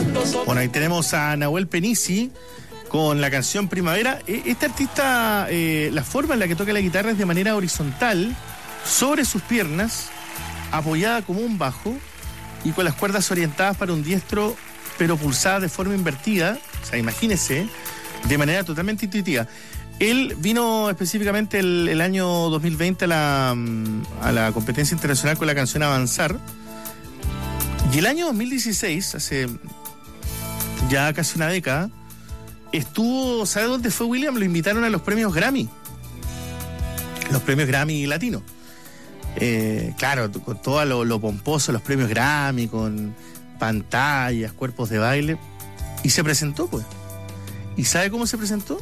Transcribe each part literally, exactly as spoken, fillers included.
Bueno, ahí tenemos a Nahuel Penisi con la canción Primavera. Este artista, eh, la forma en la que toca la guitarra es de manera horizontal, sobre sus piernas, apoyada como un bajo y con las cuerdas orientadas para un diestro, pero pulsadas de forma invertida. O sea, imagínese, de manera totalmente intuitiva. Él vino específicamente el, el año dos mil veinte a la, a la competencia internacional con la canción Avanzar. Y el año dos mil dieciséis, hace ya casi una década, estuvo, ¿sabe dónde fue William? Lo invitaron a los premios Grammy. Los premios Grammy latinos. Eh, claro, con todo lo, lo pomposo, los premios Grammy, con pantallas, cuerpos de baile. Y se presentó, pues. ¿Y sabe cómo se presentó?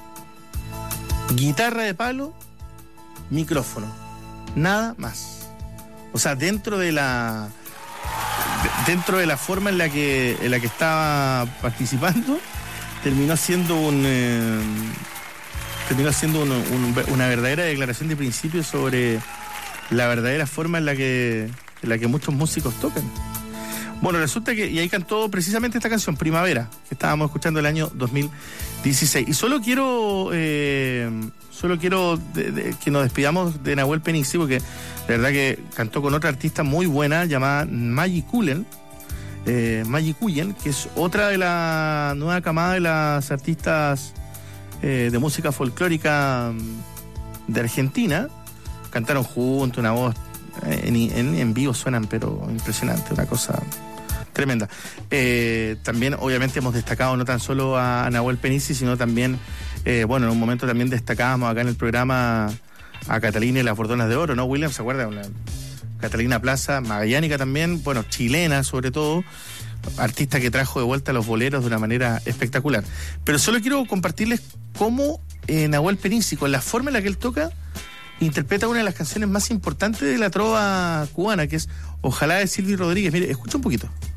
Guitarra de palo, micrófono. Nada más. O sea, dentro de la... dentro de la forma en la que en la que estaba participando, terminó siendo un eh, terminó siendo un, un, una verdadera declaración de principio sobre la verdadera forma en la que en la que muchos músicos tocan. Bueno, resulta que y ahí cantó precisamente esta canción Primavera, que estábamos escuchando el año dos mil dieciséis. Y solo quiero eh, solo quiero de, de, que nos despidamos de Nahuel Penisi, porque de verdad que cantó con otra artista muy buena llamada Maggie Cullen, eh, Maggie Cullen, que es otra de la nueva camada de las artistas eh, de música folclórica de Argentina. Cantaron juntos, una voz en, en, en vivo suenan, pero impresionante, una cosa tremenda. Eh, también, obviamente, hemos destacado no tan solo a, a Nahuel Penisi, sino también, eh, bueno, en un momento también destacábamos acá en el programa a Catalina y las Bordonas de Oro, ¿no, William? ¿Se acuerda? Una Catalina Plaza, magallánica también, bueno, chilena sobre todo, artista que trajo de vuelta los boleros de una manera espectacular. Pero solo quiero compartirles cómo eh, Nahuel Penisi, con la forma en la que él toca, interpreta una de las canciones más importantes de la trova cubana, que es Ojalá, de Silvio Rodríguez. Mire, escucha un poquito.